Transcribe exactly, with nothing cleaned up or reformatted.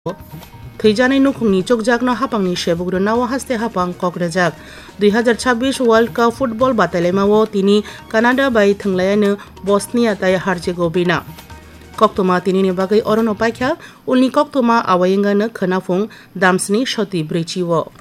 थैजानाय नुखुंनि चोकजाकनो हापांनि सेबुग्रोनाव हास्ते हापां क'क्राझार दुई हजार छब्बीस वर्ल्ड कप फुटबल बादायलायमाव तिनि कानाडा bai थंलायानो बस्निया ताय हार्जेगोविना कक्तमा तिनिनि बागै अरनो पाइख्या उलनि कक्तमा आवायंगानो खोनाफुं दामसनि सति ब्रैचिवो।